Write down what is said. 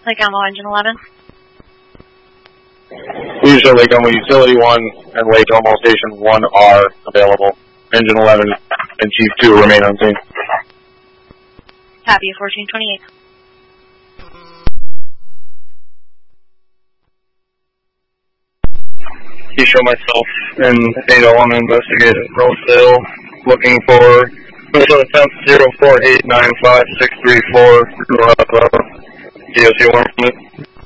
Lake Elmo, Engine 11. Please show Lake Elmo Utility 1 and Lake Elmo Station 1 are available. Engine 11 and Chief 2 remain on scene. Copy, 1428. Please show myself and 801 investigating Rosedale, looking for special attempt 04895634, DOC 1.